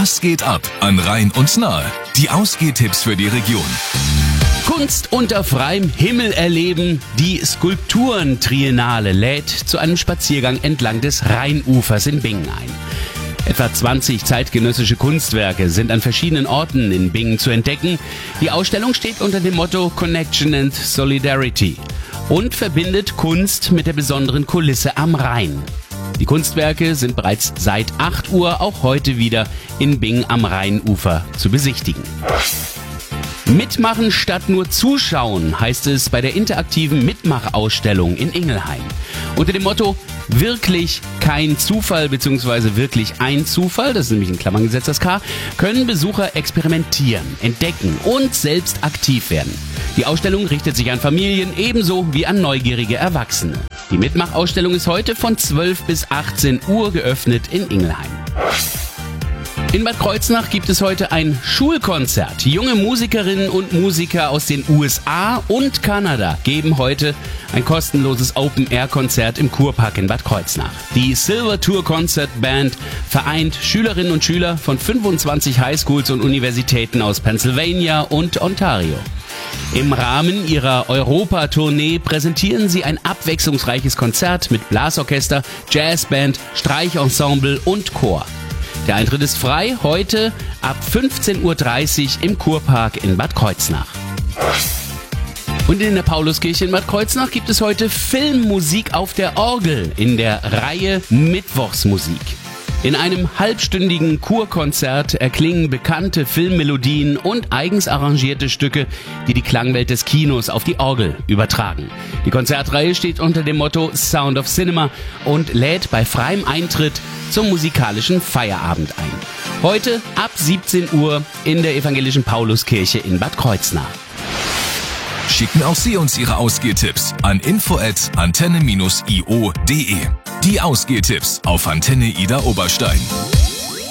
Was geht ab an Rhein und Nahe? Die Ausgehtipps für die Region. Kunst unter freiem Himmel erleben. Die Skulpturentriennale lädt zu einem Spaziergang entlang des Rheinufers in Bingen ein. Etwa 20 zeitgenössische Kunstwerke sind an verschiedenen Orten in Bingen zu entdecken. Die Ausstellung steht unter dem Motto Connection and Solidarity und verbindet Kunst mit der besonderen Kulisse am Rhein. Die Kunstwerke sind bereits seit 8 Uhr auch heute wieder in Bingen am Rheinufer zu besichtigen. Mitmachen statt nur zuschauen, heißt es bei der interaktiven Mitmachausstellung in Ingelheim. Unter dem Motto wirklich kein Zufall bzw. wirklich ein Zufall, das ist nämlich in Klammern gesetzt das K, können Besucher experimentieren, entdecken und selbst aktiv werden. Die Ausstellung richtet sich an Familien ebenso wie an neugierige Erwachsene. Die Mitmachausstellung ist heute von 12 bis 18 Uhr geöffnet in Ingelheim. In Bad Kreuznach gibt es heute ein Schulkonzert. Junge Musikerinnen und Musiker aus den USA und Kanada geben heute ein kostenloses Open-Air-Konzert im Kurpark in Bad Kreuznach. Die Silver Tour Concert Band vereint Schülerinnen und Schüler von 25 Highschools und Universitäten aus Pennsylvania und Ontario. Im Rahmen ihrer Europa-Tournee präsentieren sie ein abwechslungsreiches Konzert mit Blasorchester, Jazzband, Streichensemble und Chor. Der Eintritt ist frei, heute ab 15:30 Uhr im Kurpark in Bad Kreuznach. Und in der Pauluskirche in Bad Kreuznach gibt es heute Filmmusik auf der Orgel in der Reihe Mittwochsmusik. In einem halbstündigen Kurkonzert erklingen bekannte Filmmelodien und eigens arrangierte Stücke, die die Klangwelt des Kinos auf die Orgel übertragen. Die Konzertreihe steht unter dem Motto Sound of Cinema und lädt bei freiem Eintritt zum musikalischen Feierabend ein. Heute ab 17 Uhr in der evangelischen Pauluskirche in Bad Kreuznach. Schicken auch Sie uns Ihre Ausgehtipps an info@antenne-io.de. Die Ausgehtipps auf Antenne Ida Oberstein.